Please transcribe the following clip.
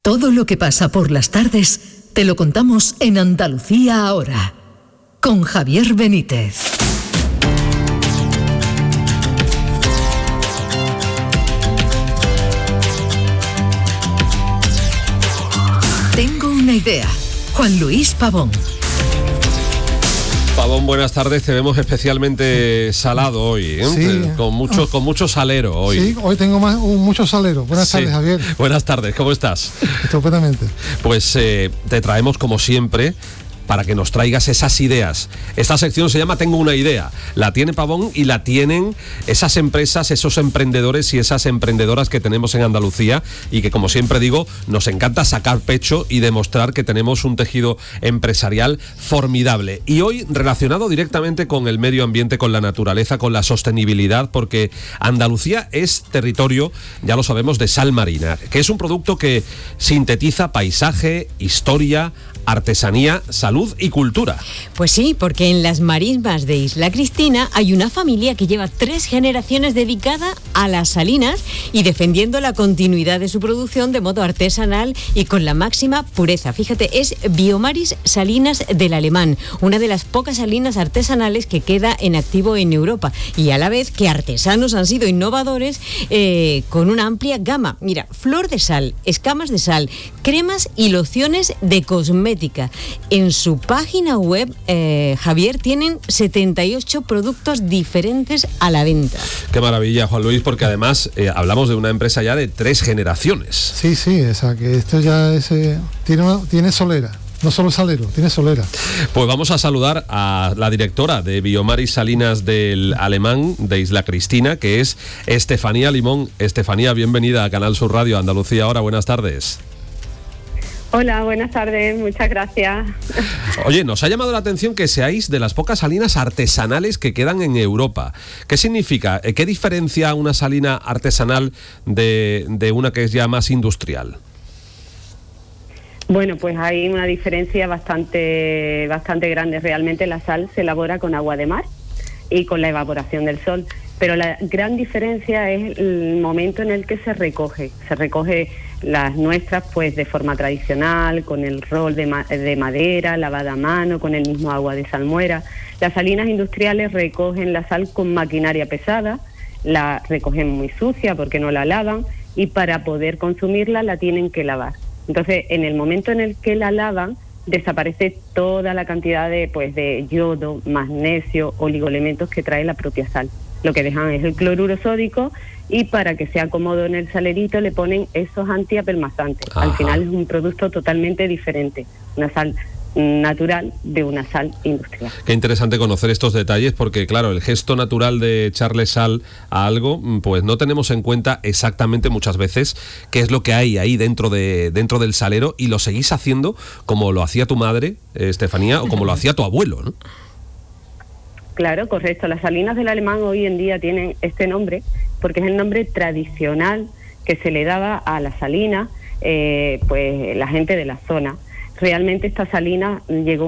Todo lo que pasa por las tardes te lo contamos en Andalucía Ahora, con Javier Benítez. Tengo una idea. Juan Luis Pavón. Pavón, buenas tardes. Te vemos especialmente salado hoy, ¿eh? Sí. Con mucho salero hoy. Sí, hoy tengo mucho salero. Buenas tardes, Javier. Buenas tardes, ¿cómo estás? Estupendamente. Pues te traemos, como siempre, para que nos traigas esas ideas. Esta sección se llama Tengo una idea. La tiene Pavón y la tienen esas empresas, esos emprendedores y esas emprendedoras que tenemos en Andalucía y que, como siempre digo, nos encanta sacar pecho y demostrar que tenemos un tejido empresarial formidable. Y hoy relacionado directamente con el medio ambiente, con la naturaleza, con la sostenibilidad, porque Andalucía es territorio, ya lo sabemos, de sal marina, que es un producto que sintetiza paisaje, historia, artesanía, salud y cultura. Pues sí, porque en las marismas de Isla Cristina hay una familia que lleva 3 generaciones dedicada a las salinas y defendiendo la continuidad de su producción de modo artesanal y con la máxima pureza. Fíjate, es Biomaris Salinas del Alemán, una de las pocas salinas artesanales que queda en activo en Europa, y a la vez que artesanos han sido innovadores con una amplia gama. Mira, flor de sal, escamas de sal, cremas y lociones de cosmética. En su página web, Javier, tienen 78 productos diferentes a la venta. Qué maravilla, Juan Luis, porque además hablamos de una empresa ya de 3 generaciones. Sí, o sea, que esto ya es, tiene solera. No solo salero, tiene solera. Pues vamos a saludar a la directora de Biomaris Salinas del Alemán, de Isla Cristina, que es Estefanía Limón. Estefanía, bienvenida a Canal Sur Radio Andalucía Ahora. Buenas tardes. Hola, buenas tardes, muchas gracias. Oye, nos ha llamado la atención que seáis de las pocas salinas artesanales que quedan en Europa. ¿Qué significa? ¿Qué diferencia una salina artesanal de una que es ya más industrial? Bueno, pues hay una diferencia bastante grande. Realmente la sal se elabora con agua de mar y con la evaporación del sol. Pero la gran diferencia es el momento en el que se recoge. Se recoge las nuestras pues de forma tradicional, con el rol de madera, lavada a mano, con el mismo agua de salmuera. Las salinas industriales recogen la sal con maquinaria pesada, la recogen muy sucia porque no la lavan y para poder consumirla la tienen que lavar. Entonces, en el momento en el que la lavan, desaparece toda la cantidad de yodo, magnesio, oligoelementos que trae la propia sal. Lo que dejan es el cloruro sódico y para que sea cómodo en el salerito le ponen esos antiapelmazantes. Ajá. Al final es un producto totalmente diferente, una sal natural de una sal industrial. Qué interesante conocer estos detalles porque, claro, el gesto natural de echarle sal a algo, pues no tenemos en cuenta exactamente muchas veces qué es lo que hay ahí dentro del salero, y lo seguís haciendo como lo hacía tu madre, Estefanía, o como lo hacía tu abuelo, ¿no? Claro, correcto. Las salinas del Alemán hoy en día tienen este nombre porque es el nombre tradicional que se le daba a la salina, pues la gente de la zona. Realmente esta salina llegó